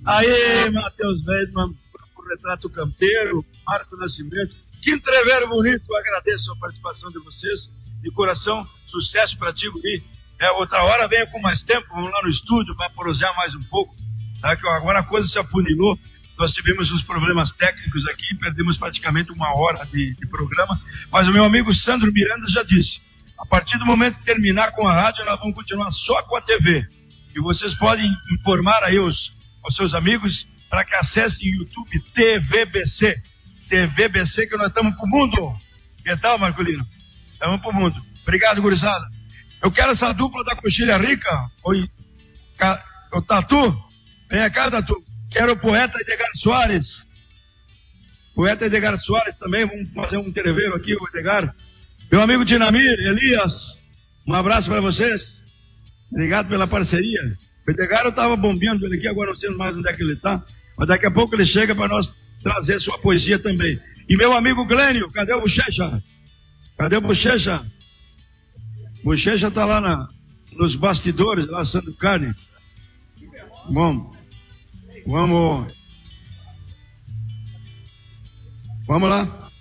Aí, Matheus Weidman, o Retrato Campeiro, Marco Nascimento, que entreveram bonito, agradeço a participação de vocês, de coração, sucesso para ti, Guri. Outra hora venha com mais tempo, vamos lá no estúdio para prosear mais um pouco, tá? Que agora a coisa se afunilou, nós tivemos uns problemas técnicos aqui, perdemos praticamente 1 hora de programa, mas o meu amigo Sandro Miranda já disse, a partir do momento que terminar com a rádio, nós vamos continuar só com a TV, e vocês podem informar aí aos seus amigos para que acessem o YouTube TVBC, que nós estamos pro mundo. Que tal, Marcolino? Estamos pro mundo. Obrigado, gurizada. Eu quero essa dupla da Coxilha Rica. O Tatu. Vem cá, Tatu. Quero o poeta Edgar Soares. Poeta Edgar Soares também. Vamos fazer um entreveiro aqui, o Edgar. Meu amigo Dinamir, Elias. Um abraço para vocês. Obrigado pela parceria. O Edgar, eu estava bombeando ele aqui, agora não sei mais onde é que ele está. Mas daqui a pouco ele chega para nós trazer sua poesia também. E meu amigo Glênio, cadê o Bochecha? Cadê o Bochecha? Bochecha tá lá nos bastidores, lá assando carne. Bom, vamos lá.